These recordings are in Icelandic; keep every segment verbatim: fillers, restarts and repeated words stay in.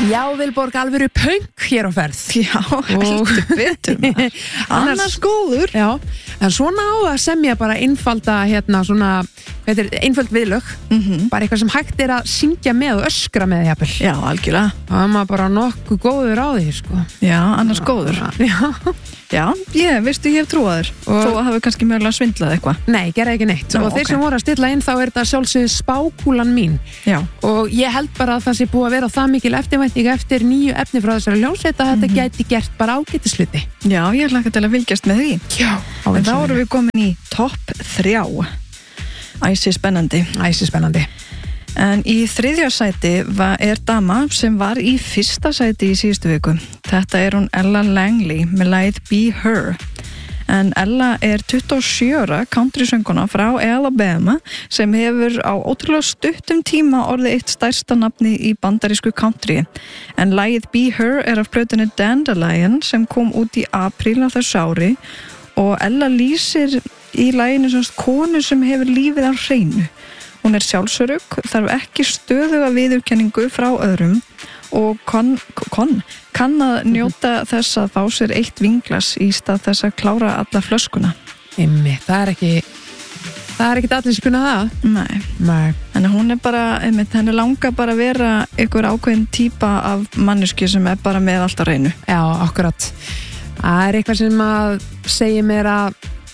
Já, Vilborg, alvöru punk hér á ferð. Já, heldur betur maður. Annars góður. Já, en svona á að semja bara einfalda hérna svona, hvað er einföld viðlög, Mhm. bara eitthvað sem hægt er að syngja með og öskra með jafnvel. Já, algjörlega. Það er maður bara nokkuð góður á því, sko. Já, annars góður. Já. Já, ég, veistu, ég hef trúaður. Og- Þó að hafa kannski mögulega svindlað eitthvað. Nei, gerði ekki neitt. Nú, og þeir ok. sem voru að stilla inn, þá er þetta sjálfsögðu spákúlan mín. Já. Og ég held bara að það sé búið að vera það mikil eftirvænting eftir nýju efni frá þessari hljómsveit að þetta gæti gert bara ágætisluti. Já, ég hlakka til að fylgjast með því. Já. En þá erum við komin í topp þrjá. Æsi spennandi. Æsi spennandi. En í þriðja sæti var, er dama sem var í fyrsta sæti í síðustu viku. Þetta er hún Ella Langley með lagið Be Her. En Ella er tuttugu og sjö ára countrysönguna frá Alabama sem hefur á ótrúlega stuttum tíma orðið eitt stærsta nafni í bandarísku country. En lagið Be Her er af plötunni Dandelion sem kom út í apríl á þessu ári og Ella lýsir í laginu sem konu sem hefur lífið á hreinu. Hún er sjálfsörugg, þarf ekki stöðuga viðurkenningu frá öðrum og kon, kon, kann að njóta þess að fá sér eitt vinglas í stað þess að klára alla flöskuna. Einmitt, það er ekki það er ekki allir sem kunna það. Nei. Nei. Þannig hún er bara, einmitt, henni langar bara að vera einhver ákveðin típa af manneski sem er bara með allt á hreinu. Já, akkurat. Það er eitthvað sem að segja mér að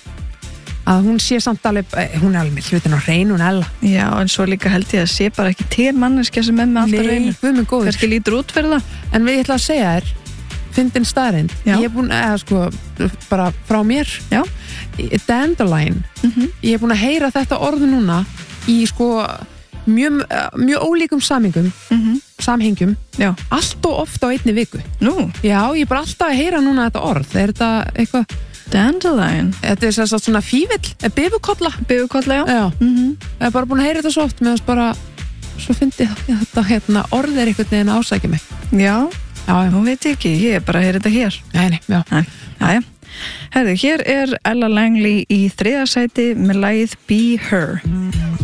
að hún sé samt alveg, hún er alveg með hlutin á hreinu, hún Ella. Já, en svo líka held ég að sé bara ekki til manneski sem er með allt á hreinu. Nei, guð minn góður. Kannski lítur út fyrir það. En við ætla að segja þér, fyndin staðreind. Já. Ég er búin að, sko, bara frá mér. Já. Dandelion. Mhm. Ég er búin að heyra þetta orð núna í, sko, mjög, mjög ólíkum samingum, Mhm. samhengjum. Já. Allt og oft á einni viku. Nú, Já, ég er bara alltaf að heyra núna þetta orð. Er þetta eitthvað, Dandelion. þetta er þess að svona fívill, bifukolla. Bifurkolla, já. Já. Mhm. Ég er bara búin að heyra þetta svo oft meðan bara, svo fyndi þetta hérna, orð er einhvern veginn að ásækja mig. Já. Já, já. Nú veit ég ekki, ég er bara að heyra þetta hér. Nei, nei, já. Nei, já. Herðu, hér er Ella Langley í þriðja sæti með lagið Be Her.